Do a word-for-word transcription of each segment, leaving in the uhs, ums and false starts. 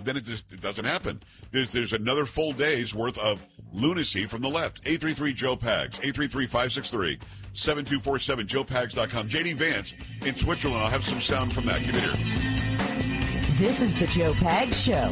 then it just it doesn't happen. There's, there's another full day's worth of lunacy from the left. eight three three Joe Pags, eight three three, five six three, seven two four seven, joe pags dot com. J D Vance in Switzerland. I'll have some sound from that. Give it here. This is the Joe Pags Show.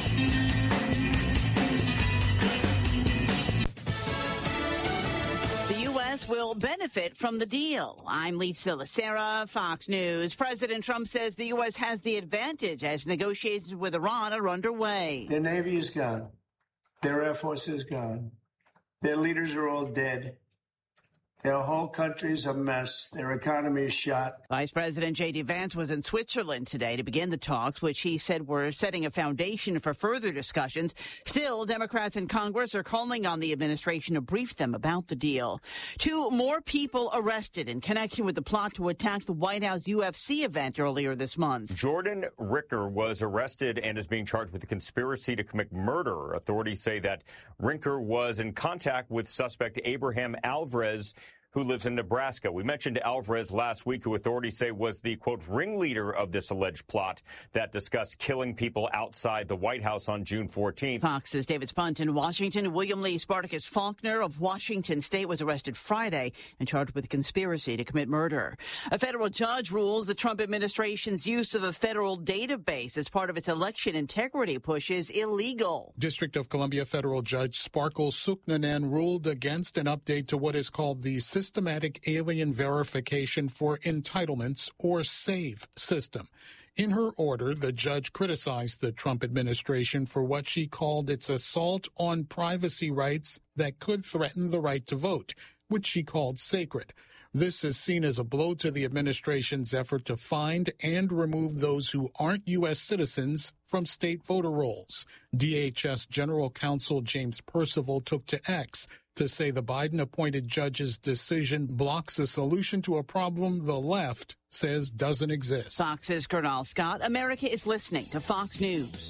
Will benefit from the deal. I'm Lisa Lacera, Fox News. President Trump says the U S has the advantage as negotiations with Iran are underway. Their Navy is gone. Their Air Force is gone. Their leaders are all dead. Their whole country's a mess. Their economy is shot. Vice President J D Vance was in Switzerland today to begin the talks, which he said were setting a foundation for further discussions. Still, Democrats in Congress are calling on the administration to brief them about the deal. Two more people arrested in connection with the plot to attack the White House U F C event earlier this month. Jordan Ricker was arrested and is being charged with a conspiracy to commit murder. Authorities say that Ricker was in contact with suspect Abraham Alvarez, who lives in Nebraska. We mentioned Alvarez last week, who authorities say was the, quote, ringleader of this alleged plot that discussed killing people outside the White House on June fourteenth. Fox's David Spunt in Washington. William Lee Spartacus Faulkner of Washington State was arrested Friday and charged with conspiracy to commit murder. A federal judge rules the Trump administration's use of a federal database as part of its election integrity push is illegal. District of Columbia federal judge Sparkle Suknanen ruled against an update to what is called the Systematic Alien Verification for Entitlements, or SAVE system. In her order, the judge criticized the Trump administration for what she called its assault on privacy rights that could threaten the right to vote, which she called sacred. This is seen as a blow to the administration's effort to find and remove those who aren't U S citizens from state voter rolls. D H S General Counsel James Percival took to X to say the Biden-appointed judge's decision blocks a solution to a problem the left says doesn't exist. Fox's Gernal Scott. America is listening to Fox News.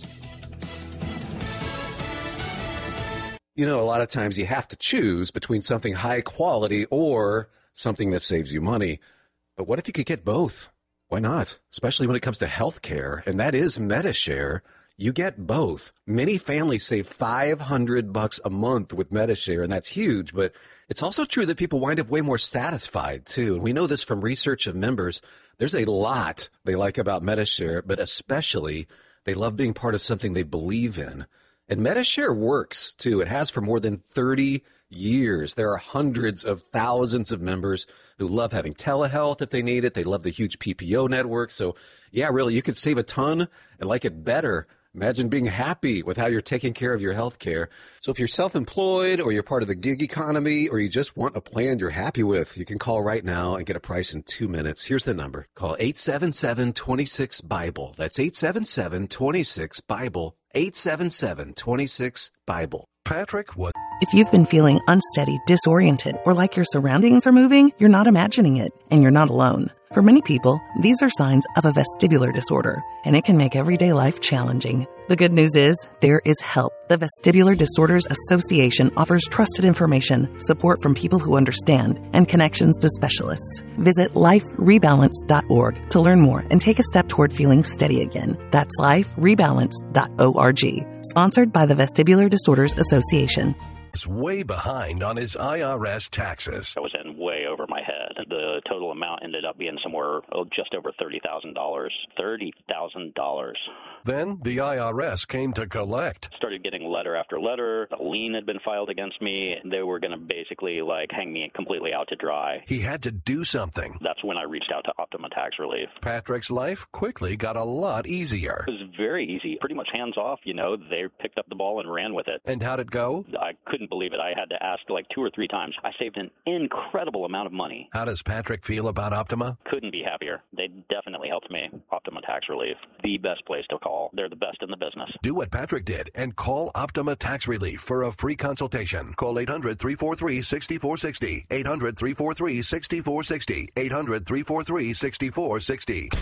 You know, a lot of times you have to choose between something high quality or something that saves you money. But what if you could get both? Why not? Especially when it comes to health care, and that is MediShare. You get both. Many families save five hundred bucks a month with MediShare, and that's huge. But it's also true that people wind up way more satisfied, too. And we know this from research of members. There's a lot they like about MediShare, but especially they love being part of something they believe in. And MediShare works, too. It has for more than thirty years. There are hundreds of thousands of members who love having telehealth if they need it. They love the huge P P O network. So, yeah, really, you could save a ton and like it better. Imagine being happy with how you're taking care of your health care. So if you're self-employed or you're part of the gig economy or you just want a plan you're happy with, you can call right now and get a price in two minutes. Here's the number. Call eight seven seven, two six, BIBLE. That's eight seven seven, two six, BIBLE. eight seven seven, two six, BIBLE. Patrick, what? If you've been feeling unsteady, disoriented, or like your surroundings are moving, you're not imagining it, and you're not alone. For many people, these are signs of a vestibular disorder, and it can make everyday life challenging. The good news is, there is help. The Vestibular Disorders Association offers trusted information, support from people who understand, and connections to specialists. Visit life rebalance dot org to learn more and take a step toward feeling steady again. That's life rebalance dot org. Sponsored by the Vestibular Disorders Association. Is way behind on his I R S taxes. I was in way over my head. The total amount ended up being somewhere oh, just over thirty thousand dollars. thirty thousand dollars. Then the I R S came to collect. Started getting letter after letter. A lien had been filed against me. They were going to basically like hang me completely out to dry. He had to do something. That's when I reached out to Optima Tax Relief. Patrick's life quickly got a lot easier. It was very easy. Pretty much hands off, you know. They picked up the ball and ran with it. And how'd it go? I couldn't believe it. I had to ask like two or three times. I saved an incredible amount of money. How does Patrick feel about Optima? Couldn't be happier. They definitely helped me. Optima Tax Relief, the best place to call. They're the best in the business. Do what Patrick did and call Optima Tax Relief for a free consultation. Call eight hundred, three four three, six four six zero. eight hundred, three four three, six four six zero. eight hundred, three four three, six four six zero.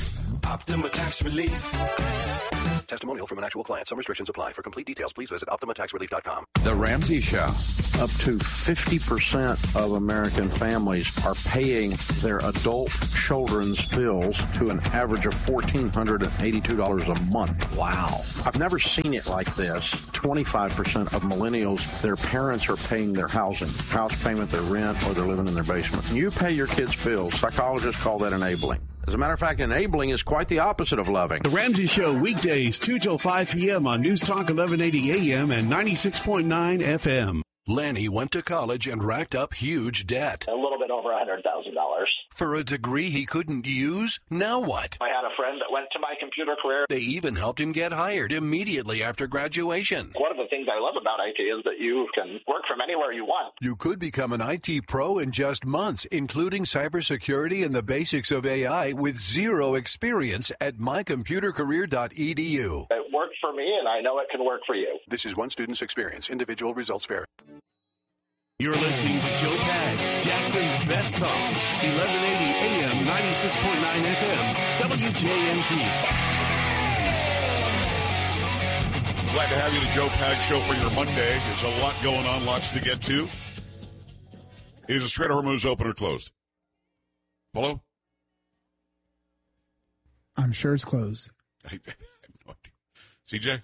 Optima Tax Relief. Testimonial from an actual client. Some restrictions apply. For complete details, please visit Optima Tax Relief dot com. The Ramsey Show. Up to fifty percent of American families are paying their adult children's bills to an average of one thousand four hundred eighty-two dollars a month. Wow. I've never seen it like this. twenty-five percent of millennials, their parents are paying their housing, house payment, their rent, or they're living in their basement. You pay your kids' bills. Psychologists call that enabling. As a matter of fact, enabling is quite the opposite of loving. The Ramsey Show, weekdays, two till five p.m. on News Talk eleven eighty A M and ninety-six point nine F M. Lanny went to college and racked up huge debt. A little bit over one hundred thousand dollars. For a degree he couldn't use? Now what? I had a friend that went to my computer career. They even helped him get hired immediately after graduation. One of the things I love about I T is that you can work from anywhere you want. You could become an I T pro in just months, including cybersecurity and the basics of A I with zero experience at my computer career dot e d u. It worked for me, and I know it can work for you. This is one student's experience. Individual results vary. You're listening to Joe Pags, Jackson's Best Talk, eleven eighty A M, ninety-six point nine F M, W J M T. Glad to have you, the Joe Pags Show for your Monday. There's a lot going on, lots to get to. Is the Strait of Hormuz open or closed? Hello? I'm sure it's closed. I have no idea. C J?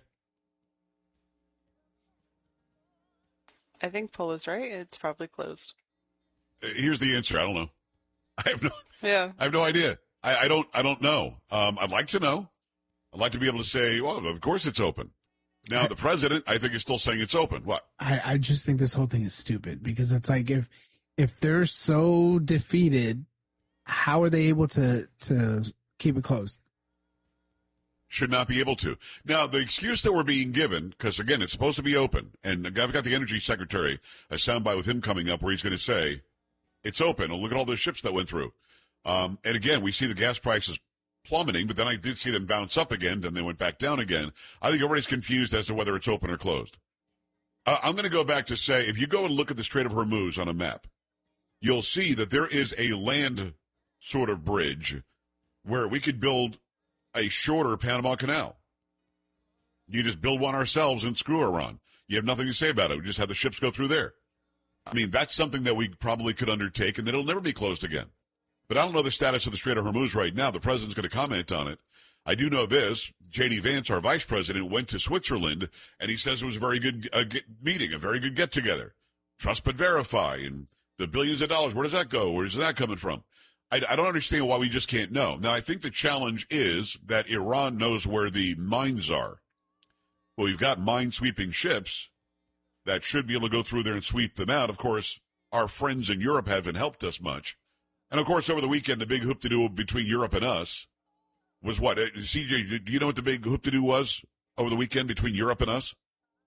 I think Paul is right. It's probably closed. Here's the answer. I don't know. I have no. Yeah. I have no idea. I, I don't. I don't know. Um, I'd like to know. I'd like to be able to say, well, of course it's open. Now the president, I think, is still saying it's open. What? I, I just think this whole thing is stupid because it's like if if they're so defeated, how are they able to to keep it closed? Should not be able to. Now, the excuse that we're being given, because, again, it's supposed to be open, and I've got the energy secretary, a soundbite with him coming up where he's going to say, it's open. And look at all those ships that went through. Um, and, again, we see the gas prices plummeting, but then I did see them bounce up again, then they went back down again. I think everybody's confused as to whether it's open or closed. Uh, I'm going to go back to say, if you go and look at the Strait of Hormuz on a map, you'll see that there is a land sort of bridge where we could build a shorter Panama Canal. You just build one ourselves and screw Iran. You have nothing to say about it. We just have the ships go through there. I mean, that's something that we probably could undertake, and that it'll never be closed again. But I don't know the status of the Strait of Hormuz right now. The president's going to comment on it. I do know this. J D Vance, our vice president, went to Switzerland, and he says it was a very good uh, get, meeting, a very good get-together. Trust but verify, and the billions of dollars, where does that go? Where is that coming from? I, I don't understand why we just can't know. Now, I think the challenge is that Iran knows where the mines are. Well, you've got mine-sweeping ships that should be able to go through there and sweep them out. Of course, our friends in Europe haven't helped us much. And, of course, over the weekend, the big hoop-to-do between Europe and us was what? C J, do you know what the big hoop-to-do was over the weekend between Europe and us?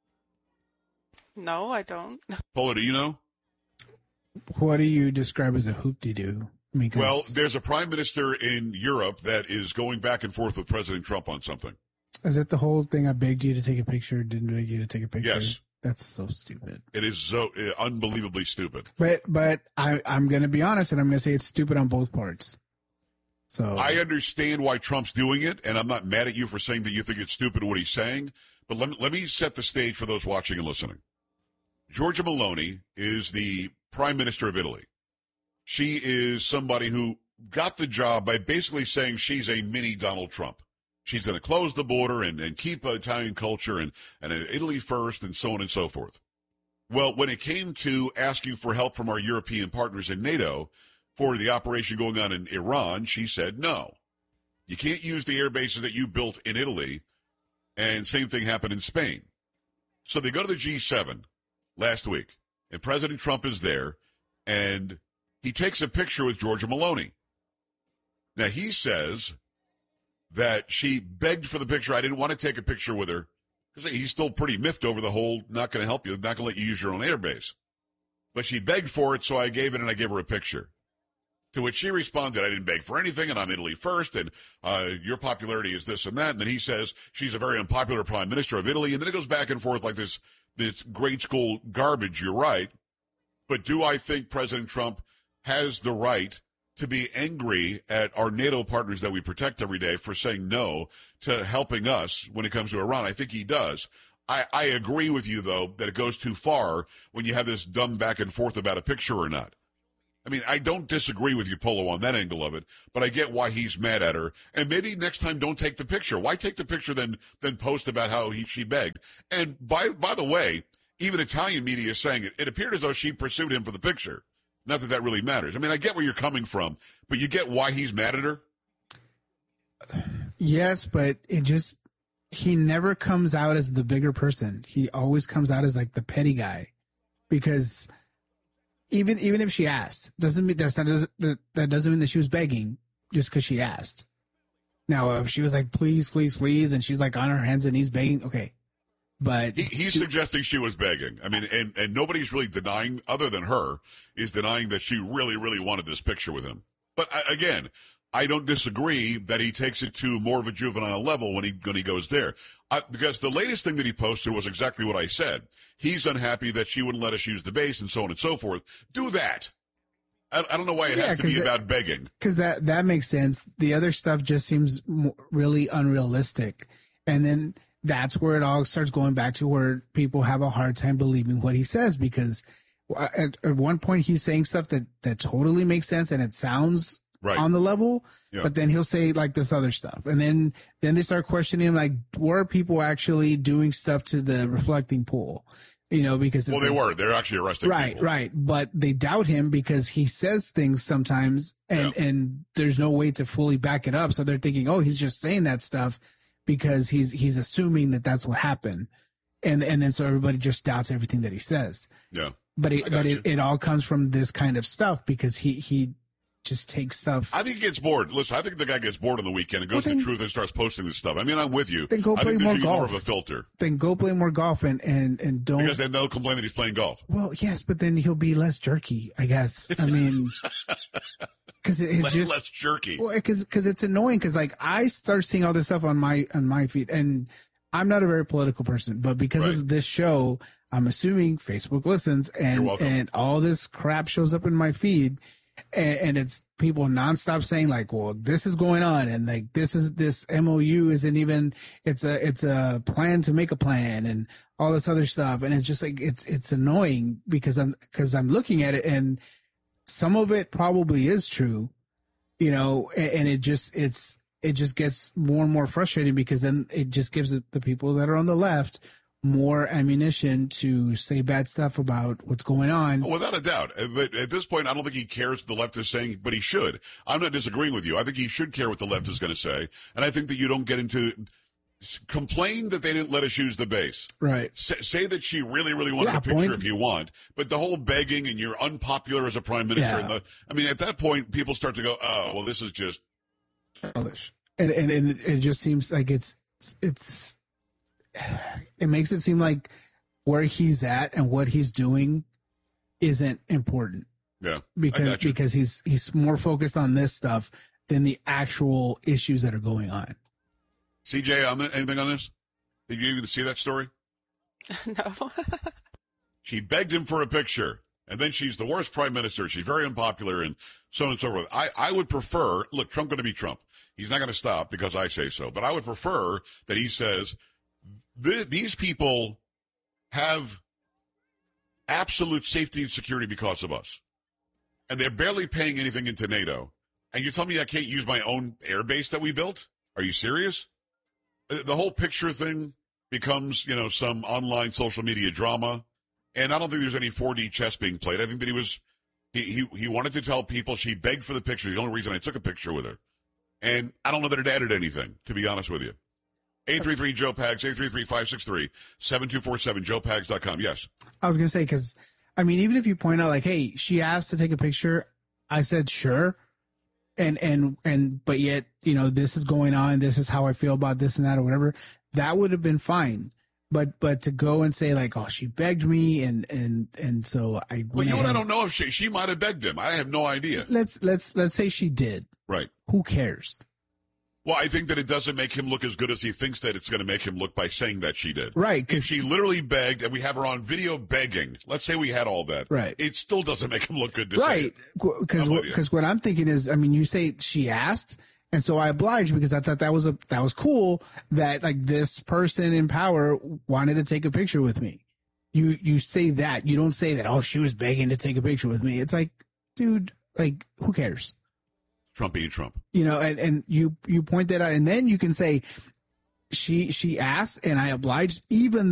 No, I don't. Polo, do you know? What do you describe as a hoop-de-doo? Because... Well, there's a prime minister in Europe that is going back and forth with President Trump on something. Is that the whole thing? I begged you to take a picture, didn't beg you to take a picture? Yes. That's so stupid. It is so uh, unbelievably stupid. But but I, I'm going to be honest, and I'm going to say it's stupid on both parts. So I understand why Trump's doing it, and I'm not mad at you for saying that you think it's stupid what he's saying. But let me, let me set the stage for those watching and listening. Giorgia Meloni is the prime minister of Italy. She is somebody who got the job by basically saying she's a mini Donald Trump. She's going to close the border and, and keep Italian culture and, and Italy first and so on and so forth. Well, when it came to asking for help from our European partners in NATO for the operation going on in Iran, she said no. You can't use the air bases that you built in Italy, and same thing happened in Spain. So they go to the G seven last week, and President Trump is there, and he takes a picture with Giorgia Meloni. Now, he says that she begged for the picture. I didn't want to take a picture with her because he's still pretty miffed over the whole not going to help you, not going to let you use your own airbase. But she begged for it, so I gave it, and I gave her a picture. To which she responded, I didn't beg for anything, and I'm Italy first, and uh, your popularity is this and that. And then he says she's a very unpopular prime minister of Italy. And then it goes back and forth like this, this grade school garbage. You're right. But do I think President Trump has the right to be angry at our NATO partners that we protect every day for saying no to helping us when it comes to Iran. I think he does. I, I agree with you, though, that it goes too far when you have this dumb back and forth about a picture or not. I mean, I don't disagree with you, Polo, on that angle of it, but I get why he's mad at her. And maybe next time don't take the picture. Why take the picture then then post about how he she begged? And by by the way, even Italian media is saying it. It appeared as though she pursued him for the picture. Not that that really matters. I mean, I get where you're coming from, but you get why he's mad at her? Yes, but it just, he never comes out as the bigger person. He always comes out as like the petty guy. Because even even if she asked, doesn't mean that's not that doesn't mean that she was begging just because she asked. Now, if she was like, please, please, please, and she's like on her hands and knees begging, okay. But he, he's suggesting she was begging. I mean, and, and nobody's really denying, other than her, is denying that she really, really wanted this picture with him. But I, again, I don't disagree that he takes it to more of a juvenile level when he when he goes there. I, because the latest thing that he posted was exactly what I said. He's unhappy that she wouldn't let us use the base and so on and so forth. Do that. I, I don't know why it yeah, has to be it, about begging. Because that, that makes sense. The other stuff just seems really unrealistic. And then that's where it all starts going back to where people have a hard time believing what he says, because at, at one point he's saying stuff that, that totally makes sense and it sounds right on the level, yeah. But then he'll say like this other stuff. And then, then they start questioning him, like, were people actually doing stuff to the reflecting pool? You know, because well, they like, were. They're actually arresting right, people. Right, but they doubt him because he says things sometimes, and, yeah. and there's no way to fully back it up. So they're thinking, oh, he's just saying that stuff because he's he's assuming that that's what happened, and and then so everybody just doubts everything that he says. Yeah, but it, but it, it all comes from this kind of stuff because he he just takes stuff. I think he gets bored. Listen, I think the guy gets bored on the weekend and goes well, then, to Truth and starts posting this stuff. I mean, I'm with you. Then go I play think more there's golf. more of a filter. Then go play more golf and and and don't because then they'll complain that he's playing golf. Well, yes, but then he'll be less jerky, I guess. I mean. Because it, it's less, just less jerky. Well, because because it's annoying. Because like I start seeing all this stuff on my on my feed, and I'm not a very political person, but because right. of this show, I'm assuming Facebook listens, and and all this crap shows up in my feed, and, and it's people nonstop saying like, well, this is going on, and like this is this M O U isn't even it's a it's a plan to make a plan, and all this other stuff, and it's just like it's it's annoying because I'm because I'm looking at it and. Some of it probably is true, you know, and, and it just it's it just gets more and more frustrating because then it just gives it the people that are on the left more ammunition to say bad stuff about what's going on. Without a doubt. But at this point, I don't think he cares what the left is saying, but he should. I'm not disagreeing with you. I think he should care what the left is going to say. And I think that you don't get into complain that they didn't let us use the base. Right. Say, say that she really, really wanted yeah, a picture point. if you want. But the whole begging and you're unpopular as a prime minister. Yeah. And the, I mean, at that point, people start to go, oh, well, this is just. Childish. And, and, and it just seems like it's, it's, it makes it seem like where he's at and what he's doing isn't important. Yeah. Because, because he's, he's more focused on this stuff than the actual issues that are going on. C J, anything on this? Did you even see that story? No. She begged him for a picture, and then she's the worst prime minister. She's very unpopular, and so on and so forth. I, I would prefer, look, Trump going to be Trump. He's not going to stop because I say so. But I would prefer that he says, these people have absolute safety and security because of us. And they're barely paying anything into NATO. And you tell me I can't use my own air base that we built? Are you serious? The whole picture thing becomes, you know, some online social media drama. And I don't think there's any four D chess being played. I think that he was, he, he, he wanted to tell people she begged for the picture. The only reason I took a picture with her. And I don't know that it added anything, to be honest with you. eight three three, Joe Pags, eight three three, five six three, seven two four seven, joe pags dot com. Yes. I was going to say, because, I mean, even if you point out, like, hey, she asked to take a picture, I said, sure. And, and, and, but yet, you know, this is going on. This is how I feel about this and that or whatever. That would have been fine. But, but to go and say like, oh, she begged me. And, and, and so I, well, you and I don't know if she, she might've begged him. I have no idea. Let's, let's, let's say she did. Right. Who cares? Well, I think that it doesn't make him look as good as he thinks that it's going to make him look by saying that she did. Right. If she literally begged, and we have her on video begging, let's say we had all that. Right. It still doesn't make him look good to right. say it. Because because what I'm thinking is, I mean, you say she asked, and so I obliged because I thought that was a that was cool that like this person in power wanted to take a picture with me. You you say that. You don't say that, oh, she was begging to take a picture with me. It's like, dude, like, who cares? Trump being Trump. You know, and, and you, you point that out, and then you can say she she asked and I obliged, even